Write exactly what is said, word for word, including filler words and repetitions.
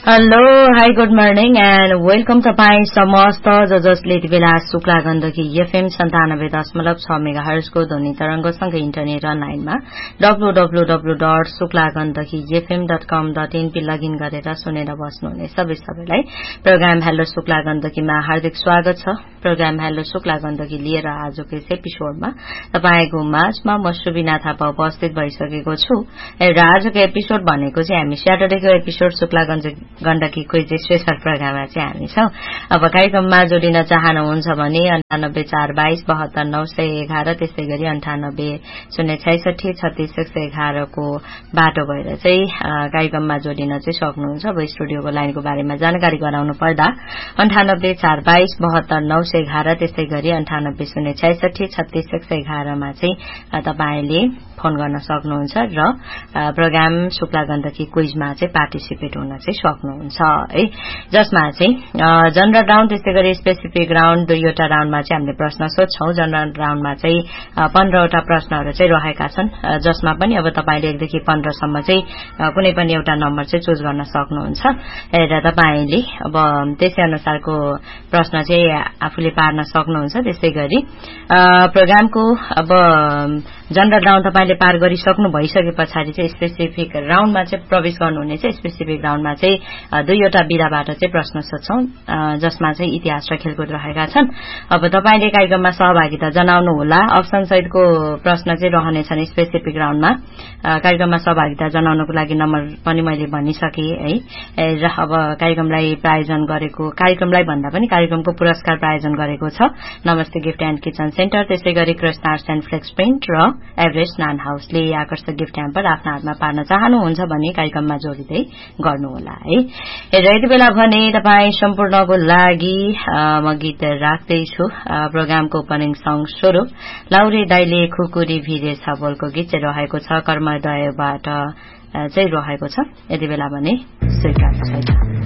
Hello hi good morning and welcome तपाईँ समस्त ज जसले यति बेला शुक्ला गण्डकी एफएम सन्तानब्बे दशमलव छ मेगा हर्जको ध्वनि तरंगसँगै इन्टरनेट अनलाइनमा W W W dot Shukla Gandaki FM dot कम डट इनपी लगइन गरेर सुनेर बस्नुहुने सबै सबैलाई प्रोग्राम हेलो शुक्ला गण्डकीमा हार्दिक स्वागत छ। प्रोग्राम हेलो शुक्ला गण्डकी लिएर आजको यस एपिसोडमा तपाईको माझमा म सुबिना थापा उपस्थित भइसकेको छु र आजको एपिसोड भनेको चाहिँ हामी स्याटरडेको episode Shukla Gandaki quiz special प्रोग्राममा चाहिँ हामी छौं। अब कार्यक्रममा जोडिन चाहनुहुन्छ भने अन्ठानब्बे चार बाइस बहत्तर नौ सय एघार त्यसै गरी अन्ठानब्बे शून्य छैसठी छत्तीस एक सय एघारको बाटो भएर चाहिँ कार्यक्रममा जोडिन चाहिँ सक्नुहुन्छ। अब स्टुडियोको लाइनको बारेमा जानकारी गराउनु पर्दा अन्ठानब्बे चार बाइस बहत्तर नौ सय एघार त्यसै गरी अन्ठानब्बे शून्य छैसठी छत्तीस एक सय एघारमा चाहिँ तपाईले फोन गर्न सक्नुहुन्छ र प्रोग्राम शुक्ला गण्डकी क्विजमा चाहिँ पार्टिसिपेट हुन चाहिँ सक्नुहुन्छ है, जसमा चाहिँ जनरल राउण्ड त्यसै गरी स्पेसिफिक राउण्ड दुईवटा राउण्डमा चाहिँ हामीले प्रश्न सोध्छौं। जनरल राउण्डमा चाहिँ पन्ध्रवटा प्रश्नहरू चाहिँ रहेका छन्, जसमा पनि अब तपाईले एकदेखि पन्ध्रसम्म चाहिँ कुनै पनि एउटा नम्बर चाहिँ चुज गर्न सक्नुहुन्छ र तपाईले अब त्यसै अनुसारको प्रश्न चाहिँ आफूले पार्न सक्नुहुन्छ। त्यसै गरी प्रोग्रामको अब जनरल राउण्ड तपाईले पार गरिसक्नु भइसके पछाडि चाहिँ स्पेसिफिक राउण्डमा चाहिँ प्रवेश गर्नुहुनेछ। स्पेसिफिक राउण्डमा चाहिँ दुईवटा विधाबाट चाहिँ प्रश्न सोध्छौं, जसमा चाहिँ इतिहास र खेलकुद रहेका छन्। अब तपाईले कार्यक्रममा सहभागिता जनाउनु होला। अप्सन सहितको प्रश्न चाहिँ रहनेछन् स्पेसिफिक राउण्डमा। कार्यक्रममा सहभागिता जनाउनको लागि नम्बर पनि मैले भनिसके है। र अब कार्यक्रमलाई प्रायोजन गरेको कार्यक्रमलाई भन्दा पनि कार्यक्रमको पुरस्कार प्रायोजन गरेको छ नमस्ते गिफ्ट एण्ड किचन सेन्टर, त्यसै गरी Krishna arts and flex print र एभरेस्ट नान हाउसले आकर्षक गिफ्ट ह्याम्पर आफ्नो हातमा पार्न चाहनुहुन्छ भने कार्यक्रममा जोडिँदै गर्नुहोला है। र यति बेला भने तपाईँ सम्पूर्णको लागि म गीत राख्दैछु। प्रोग्रामको ओपनिङ सङ सुरु लाउरे दाइले खुकुरी भिरे छ बोलको गीत चाहिँ रहेको छ कर्मदयबाट चाहिँ रहेको छ। यति बेला भने स्वीकार